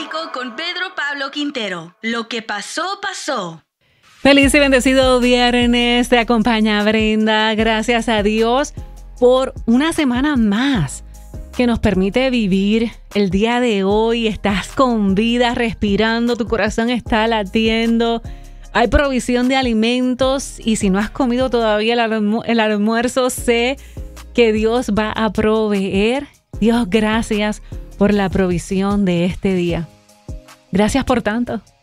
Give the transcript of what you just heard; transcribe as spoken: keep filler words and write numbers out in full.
Clásico con Pedro Pablo Quintero. Lo que pasó, pasó. Feliz y bendecido viernes. Te acompaña Brenda. Gracias a Dios por una semana más que nos permite vivir el día de hoy. Estás con vida, respirando, tu corazón está latiendo. Hay provisión de alimentos y si no has comido todavía el, almu- el almuerzo, sé que Dios va a proveer. Dios, gracias por la provisión de este día. Gracias por tanto.